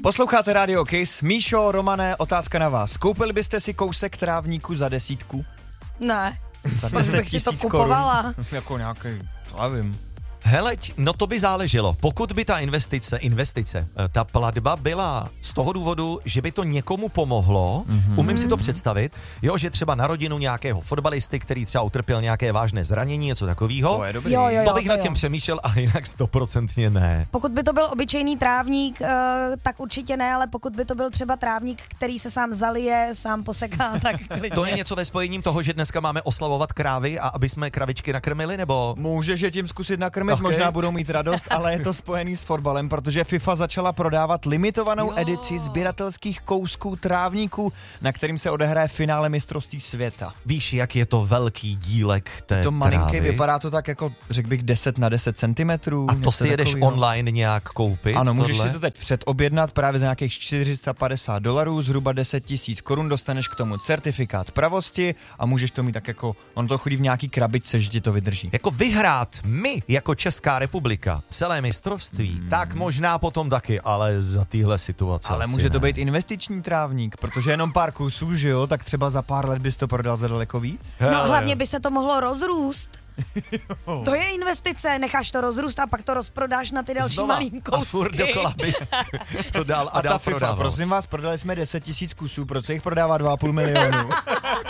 Posloucháte Radio Kiss. Míšo, Romané, otázka na vás. Koupili byste si kousek trávníku za 10? Ne. Za Proč 10 bych si to 000 kupovala? korun? Jako nějaký, já vím. Hele, no to by záleželo. Pokud by ta investice, ta platba byla z toho důvodu, že by to někomu pomohlo, umím si to představit, jo, že třeba na rodinu nějakého fotbalisty, který třeba utrpěl nějaké vážné zranění, něco takového, To je dobrý. Jo, to bych to nad jo. tím přemýšlel, ale jinak 100% ne. Pokud by to byl obyčejný trávník, tak určitě ne, ale pokud by to byl třeba trávník, který se sám zalije, sám poseká, tak klidně. To je něco ve spojením toho, že dneska máme oslavovat krávy a aby jsme kravičky nakrmili, nebo... Můžeš je tím zkusit nakrmit, Ok. možná budou mít radost, ale je to spojený s fotbalem, protože FIFA začala prodávat limitovanou edici sběratelských kousků trávníků, na kterým se odehraje finále mistrovství světa. Víš, jak je to velký dílek té To malinký, trávy? vypadá to tak jako, řekl bych, 10 na 10 cm. A to si jedeš online nějak koupit? Ano, můžeš tohle? si to teď předobjednat právě za nějakých $450, zhruba 10 000 korun, dostaneš k tomu certifikát pravosti a můžeš to mít tak jako, on to chodí v nějaký krabičce, že ti to vydrží. Jako vyhrát my, jako Česká republika, celé mistrovství, tak možná potom taky, ale za téhle situace Ale asi může to ne. být investiční trávník, protože jenom pár kusů, že jo, tak třeba za pár let bys to prodal za daleko víc. No hlavně by se to mohlo rozrůst. To je investice, necháš to rozrůst a pak to rozprodáš na ty další Znova. malý A furt kousky. dokola bys to dál a A dál ta FIFA, prodával. prosím vás, prodali jsme 10 000 kusů, proč se jich prodává 2,5 milionu?